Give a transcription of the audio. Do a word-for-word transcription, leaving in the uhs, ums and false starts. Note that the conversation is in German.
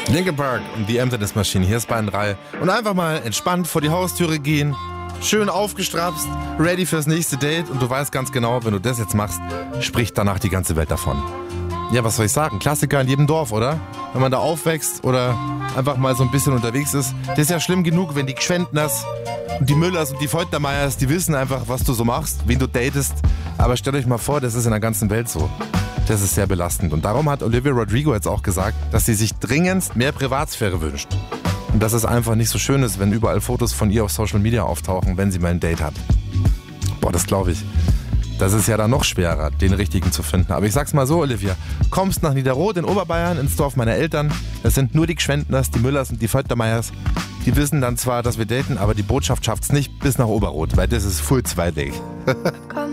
Linkin Park und die Emptiness Machine, hier ist Bayern drei. Und einfach mal entspannt vor die Haustüre gehen, schön aufgestrapst, ready fürs nächste Date. Und du weißt ganz genau, wenn du das jetzt machst, spricht danach die ganze Welt davon. Ja, was soll ich sagen? Klassiker in jedem Dorf, oder? Wenn man da aufwächst oder einfach mal so ein bisschen unterwegs ist. Das ist ja schlimm genug, wenn die Gschwendners und die Müllers und die Feuchtermeiers, die wissen einfach, was du so machst, wen du datest. Aber stellt euch mal vor, das ist in der ganzen Welt so. Das ist sehr belastend. Und darum hat Olivia Rodrigo jetzt auch gesagt, dass sie sich dringend mehr Privatsphäre wünscht. Und dass es einfach nicht so schön ist, wenn überall Fotos von ihr auf Social Media auftauchen, wenn sie mal ein Date hat. Boah, das glaube ich. Das ist ja dann noch schwerer, den richtigen zu finden. Aber ich sag's mal so, Olivia, kommst nach Niederroth in Oberbayern ins Dorf meiner Eltern. Das sind nur die Gschwendners, die Müllers und die Feuchtermeiers. Die wissen dann zwar, dass wir daten, aber die Botschaft schafft's nicht bis nach Oberroth, weil das ist voll zweitig.